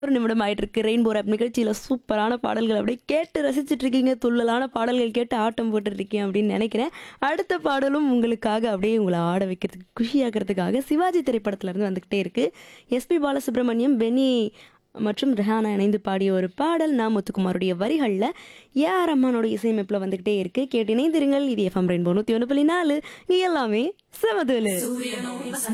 ஒரு நிமிடம் ஆயிட்டு இருக்கு. ரெயின்போ ராப் நிகழ்ச்சியில சூப்பரான பாடல்கள் அப்படியே கேட்டு ரசிச்சுட்டு இருக்கீங்க. துள்ளலான பாடல்கள் கேட்டு ஆட்டம் போட்டுட்டு இருக்கீங்க அப்படின்னு நினைக்கிறேன். அடுத்த பாடலும் உங்களுக்காக அப்படியே உங்களை ஆட வைக்கிறதுக்கு குஷியாக்குறதுக்காக சிவாஜி திரைப்படத்துல இருந்து வந்துகிட்டே இருக்கு. எஸ்பி பாலசுப்ரமணியம், பெனி மற்றும் ரெஹானா இணைந்து பாடிய ஒரு பாடல் நா முத்துக்குமாருடைய வரிகள்ல ஏஆர் ரஹ்மானோட இசையமைப்புல வந்துகிட்டே இருக்கு. கேட்டு இணைந்திருங்கள். இது எஃப்எம் ரெயின்போ 101.4. இங்க எல்லாமே செமதுலு.